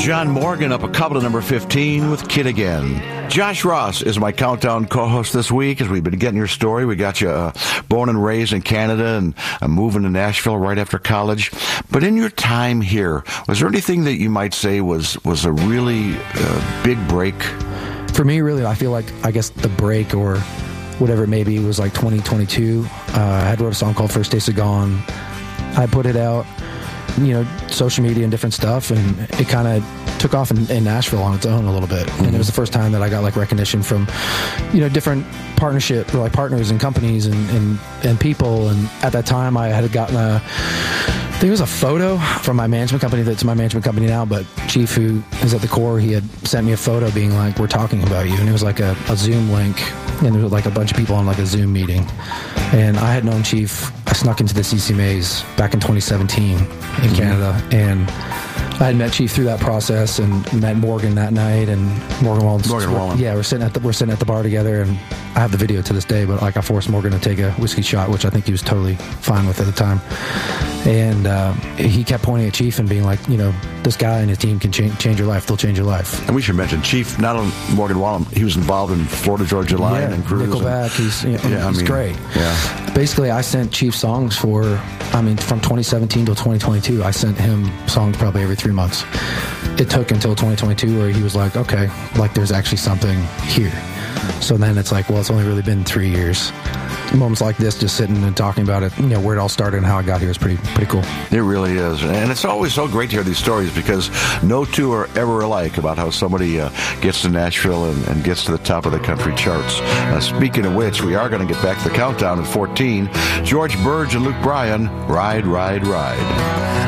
John Morgan up a couple to number 15 with Kid Again. Josh Ross is my countdown co-host this week as we've been getting your story. We got you born and raised in Canada and moving to Nashville right after college. But in your time here, was there anything that you might say was a really big break? For me, really, I feel like, I guess the break or whatever it may be was like 2022. I had wrote a song called First Taste of Gone. I put it out, social media and different stuff, and it kind of took off in Nashville on its own a little bit. And it was the first time that I got like recognition from, different partnership or like partners and companies and people. And at that time I had gotten I think it was a photo from my management company that's my management company now, but Chief, who is at the core, he had sent me a photo being like, we're talking about you. And it was like a Zoom link, and there was like a bunch of people on like a Zoom meeting. And I had known Chief. I snuck into the CCMAs back in 2017 in Canada, and I had met Chief through that process and met Morgan that night, and Morgan Wallen. Yeah, we're sitting at the bar together, and I have the video to this day, but like I forced Morgan to take a whiskey shot, which I think he was totally fine with at the time. And he kept pointing at Chief and being like, this guy and his team can change your life. They'll change your life. And we should mention Chief, not only Morgan Wallen, he was involved in Florida Georgia Line and Cruise. Nickelback. He's great. Yeah. Basically, I sent Chief songs from 2017 till 2022. I sent him songs probably every 3 months. It took until 2022 where he was like, okay, like there's actually something here. So then it's like, well, it's only really been 3 years. Moments like this, just sitting and talking about it, where it all started and how I got here is pretty cool. It really is. And it's always so great to hear these stories because no two are ever alike about how somebody gets to Nashville and gets to the top of the country charts. Speaking of which, we are going to get back to the countdown at 14. George Burge and Luke Bryan, Ride, Ride, Ride.